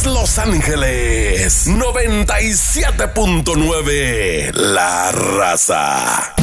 Los Ángeles 97.9. La Raza.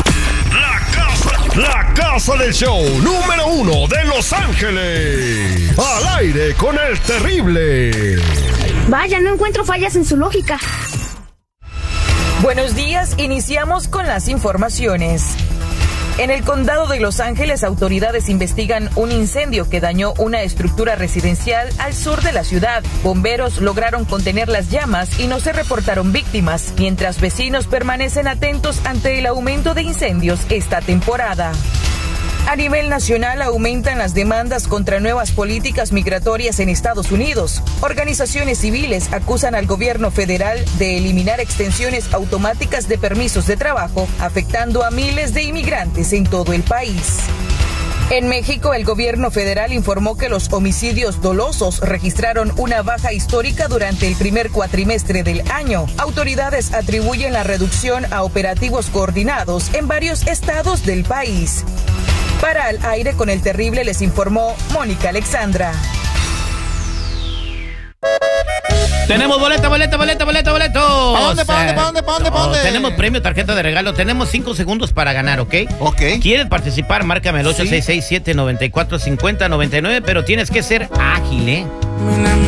La casa del show número 1 de Los Ángeles. Al aire con el terrible. Vaya, no encuentro fallas en su lógica. Buenos días, iniciamos con las informaciones. En el condado de Los Ángeles, autoridades investigan un incendio que dañó una estructura residencial al sur de la ciudad. Bomberos lograron contener las llamas y no se reportaron víctimas, mientras vecinos permanecen atentos ante el aumento de incendios esta temporada. A nivel nacional aumentan las demandas contra nuevas políticas migratorias en Estados Unidos. Organizaciones civiles acusan al gobierno federal de eliminar extensiones automáticas de permisos de trabajo, afectando a miles de inmigrantes en todo el país. En México, el gobierno federal informó que los homicidios dolosos registraron una baja histórica durante el primer cuatrimestre del año. Autoridades atribuyen la reducción a operativos coordinados en varios estados del país. Para Al Aire con el Terrible les informó Mónica Alexandra. Tenemos boletos. ¿Pa dónde? Tenemos premio, tarjeta de regalo. Tenemos 5 segundos para ganar, ¿ok? Ok. ¿Quieres participar? Márcame al 866-794-5099, pero tienes que ser ágil, ¿eh?